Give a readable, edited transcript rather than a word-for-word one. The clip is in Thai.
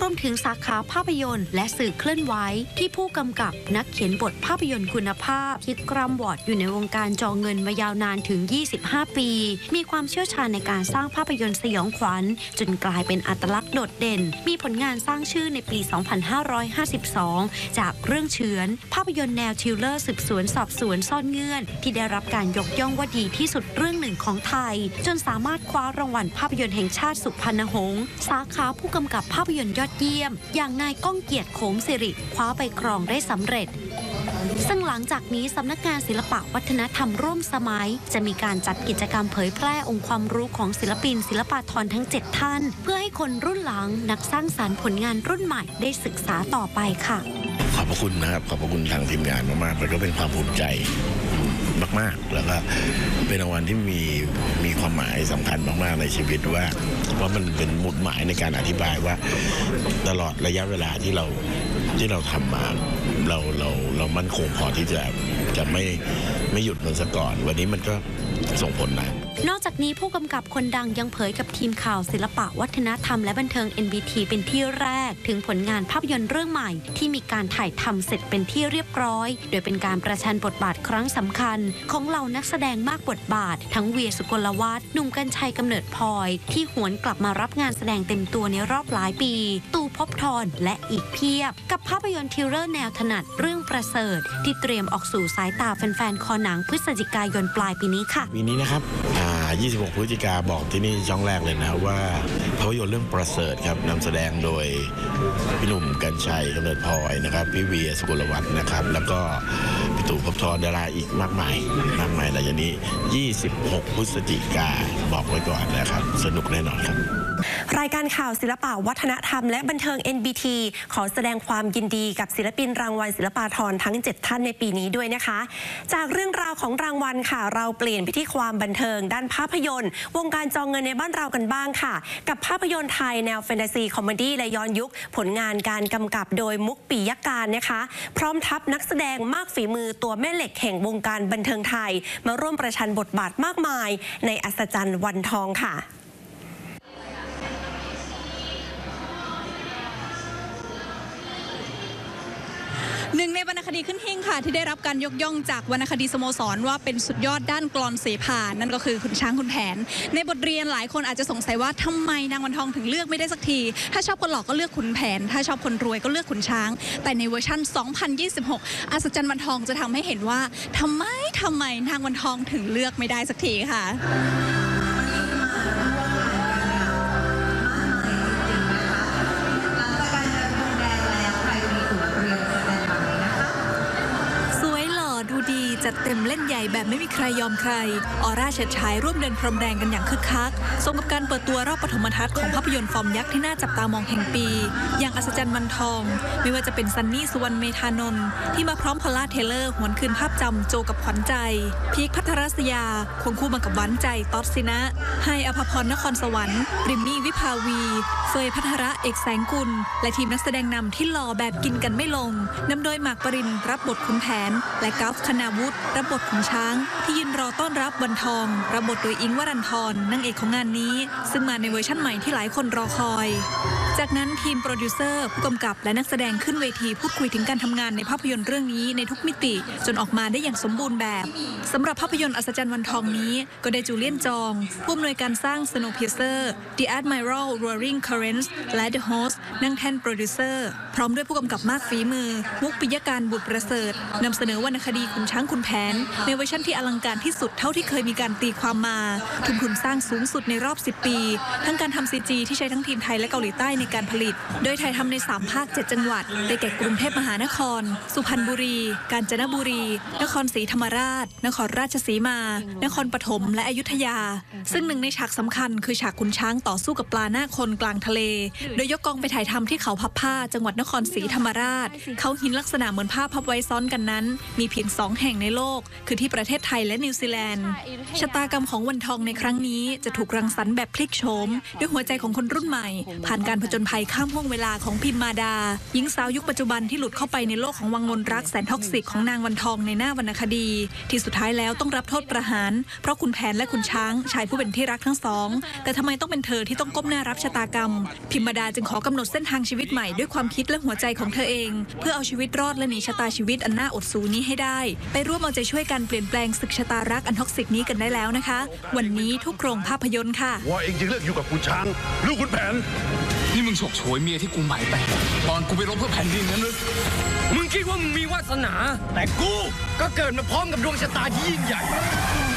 รวมถึงสาขาภาพยนตร์และสื่อเคลื่อนไหวที่ผู้กำกับนักเขียนบทภาพยนตร์คุณภาพที่กร่ำวอร์ดอยู่ในวงการจอเงินมายาวนานถึง 25 ปีมีความเชี่ยวชาญในการสร้างภาพยนตร์สยองขวัญจนกลายเป็นอัตลักษณ์โดดเด่นมีผลงานสร้างชื่อในปี 2552 จากเรื่องเฉือนภาพยนตร์แนวทริลเลอร์สืบสวนสอบสวนซ่อนเงื่อนที่ได้รับการยกย่องว่าดีที่สุดเรื่องหนึ่งของไทยจนสามารถคว้ารางวัลภาพยนตร์แห่งชาติสุพรรณหงษ์สาขาผู้กำกับภาพยนตร์ยอดเยี่ยมอย่างนายก้องเกียรติโขงสิริคว้าไปครองได้สำเร็จซึ่งหลังจากนี้สำนักงานศิลปะวัฒนธรรมร่วมสมัยจะมีการจัดกิจกรรมเผยแพร่องค์ความรู้ของศิลปินศิลปากรทั้ง 7 ท่านเพื่อให้คนรุ่นหลังนักสร้างสรรค์ผลงานรุ่นใหม่ได้ศึกษาต่อไปค่ะขอบพระคุณนะครับขอบพระคุณทางทีมงานมากๆแล้วก็เป็นความภูมิใจมากๆแล้วก็เป็นรางวัลที่มีความหมายสำคัญมากๆในชีวิตว่ามันเป็นหมุดหมายในการอธิบายว่าตลอดระยะเวลาที่เราทำมาเรามั่นคงพอที่จะไม่หยุดมันซะก่อนวันนี้มันก็ส่งผลนะนอกจากนี้ผู้กำกับคนดังยังเผยกับทีมข่าวศิลปะวัฒนธรรมและบันเทิง NBT เป็นที่แรกถึงผลงานภาพยนตร์เรื่องใหม่ที่มีการถ่ายทำเสร็จเป็นที่เรียบร้อยโดยเป็นการประชันบทบาทครั้งสำคัญของเหล่านักแสดงมากบทบาททั้งเวียสุกลวัฒน์หนุ่มกรรชัยกำเนิดพลอยที่หวนกลับมารับงานแสดงเต็มตัวในรอบหลายปีตู่ภพธรและอีกเพียบกับภาพยนตร์ทริลเลอร์แนวถนัดเรื่องประเสริฐที่เตรียมออกสู่สายตาแฟนๆคอหนังพฤศจิกายนปลายปีนี้ค่ะปีนี้นะครับ26 พฤศจิกาบอกที่นี่ช่องแรกเลยนะว่าภาพยนตร์เรื่องประเสริฐครับนำแสดงโดยพี่หนุ่มกรรชัยกำเนิดพลอยนะครับพี่เวียสุกลวัฒน์นะครับแล้วก็พี่ตู่ภพธรดาราอีกมากมายหลังจากนี้26 พฤศจิกาบอกไว้ก่อนนะครับสนุกแน่นอนครับรายการข่าวศิลปะวัฒนธรรมและบันเทิง NBT ขอแสดงความยินดีกับศิลปินรางวัลศิลปากรทั้ง 7 ท่านในปีนี้ด้วยนะคะจากเรื่องราวของรางวัลค่ะเราเปลี่ยนไปที่ความบันเทิงด้านภาพยนตร์วงการจองเงินในบ้านเรากันบ้างค่ะกับภาพยนตร์ไทยแนวแฟนตาซีคอมเมดี้และย้อนยุคผลงานการกำกับโดยมุกปิยการนะคะพร้อมทัพนักแสดงมากฝีมือตัวแม่เหล็กแห่งวงการบันเทิงไทยมาร่วมประชันบทบาทมากมายในอัศจรรย์วันทองค่ะหนึ่งในวรรณคดีขึ้นหิ้งค่ะที่ได้รับการยกย่องจากวรรณคดีสโมสรว่าเป็นสุดยอดด้านกลอนเสภานั่นก็คือขุนช้างขุนแผนในบทเรียนหลายคนอาจจะสงสัยว่าทำไมนางวันทองถึงเลือกไม่ได้สักทีถ้าชอบคนหล่อก็เลือกขุนแผนถ้าชอบคนรวยก็เลือกขุนช้างแต่ในเวอร์ชั่น 2026 อัศจรรย์วันทองจะทำให้เห็นว่าทำไมนางวันทองถึงเลือกไม่ได้สักทีค่ะจัดเต็มเล่นใหญ่แบบไม่มีใครยอมใครออร่าเฉิดฉายร่วมเดินพรมแดงกันอย่างคึกคักสมกับการเปิดตัวรอบปฐมทัศน์ของภาพยนตร์ฟอร์มยักษ์ที่น่าจับตามองแห่งปีอย่างอัศจรรย์วันทองไม่ว่าจะเป็นซันนี่สุวรรณเมธานนท์ที่มาพร้อมพอลล่าเทเลอร์หวนคืนภาพจำโจกับขวัญใจพีคพัทรศยาควงคู่มากับหวานใจต๊อดซินะไฮอภพรนครสวรรค์ริมมี่วิภาวีเฟยพัทระเอกแสงกุลและทีมนักแสดงนำที่หล่อแบบกินกันไม่ลงนำโดยหมากปรินรับบทขุนแผนและกัฟคณาวุฒิรับบทขุนช้างที่ยืนรอต้อนรับวันทองรับบทโดยอิงค์วรันธรนางเอกของงานนี้ซึ่งมาในเวอร์ชั่นใหม่ที่หลายคนรอคอยจากนั้นทีมโปรดิวเซอร์ผู้กำกับและนักแสดงขึ้นเวทีพูดคุยถึงการทำงานในภาพยนตร์เรื่องนี้ในทุกมิติจนออกมาได้อย่างสมบูรณ์แบบสำหรับภาพยนตร์อัศจรรย์วันทองนี้ก็ได้จูเลียนจองผู้อำนวยการสร้าง Snowpiercer The Admiral Roaring Currents และ The Host นั่งแท่นโปรดิวเซอร์พร้อมด้วยผู้กำกับมากฝีมือมุกปิยการบุตรประเสริฐนำเสนอวรรณคดีขุนช้างขุนแผนในเวอร์ชันที่อลังการที่สุดเท่าที่เคยมีการตีความมาทุ่มทุนสร้างสูงสุดในรอบ10 ปีทั้งการทำ CG ที่ใช้ทั้งทีมไทยและเกาหลีใต้ในการผลิตโดยถ่ายทำใน3ภาค7จังหวัดได้แก่กรุงเทพมหานครสุพรรณบุรีกาญจนบุรีนครศรีธรรมราชนครราชสีมานครปฐมและอยุธยาซึ่งหนึ่งในฉากสำคัญคือฉากขุนช้างต่อสู้กับปลาหน้าคนกลางทะเลโดยยกกองไปถ่ายทำที่เขาพับผ้าจังหวัดนครศรีธรรมราชเขาหินลักษณะเหมือนผ้าพับไว้ซ้อนกันนั้นมีเพียง2แห่งในโลกคือที่ประเทศไทยและนิวซีแลนด์ชะตากรรมของวันทองในครั้งนี้จะถูกรังสรรค์แบบพลิกโฉมด้วยหัวใจของคนรุ่นใหม่ผ่านการผจญภัยข้ามห่วงเวลาของพิมมาดาหญิงสาวยุคปัจจุบันที่หลุดเข้าไปในโลกของวังวนรักแสนท็อกซิกของนางวันทองในหน้าวรรณคดีที่สุดท้ายแล้วต้องรับโทษประหารเพราะคุณแผนและคุณช้างชายผู้เป็นที่รักทั้งสองแต่ทำไมต้องเป็นเธอที่ต้องก้มหน้ารับชะตากรรมพิมมาดาจึงขอกำหนดเส้นทางชีวิตใหม่ด้วยความคิดและหัวใจของเธอเองเพื่อเอาชีวิตรอดและหนีชะตาชีวิตอันน่าอดสูนี้ให้ได้ไปร่วมเอาใจช่วยกันเปลี่ยนแปลงศึกชะตารักอันท็อกซิกนี้กันได้แล้วนะคะวันนี้ทุกโรงภาพยนตร์ค่ะว่าเองจะเลือกอยู่กับคุณช้างหรือคุณแผนนี่มึงฉกฉวยเมียที่กูหมายแต่ตอนกูไปรบเพื่อแผ่นดินนั้นหรือมึงคิดว่ามึงมีวาสนาแต่กูก็เกิดมาพร้อมกับดวงชะตาที่ยิ่งใหญ่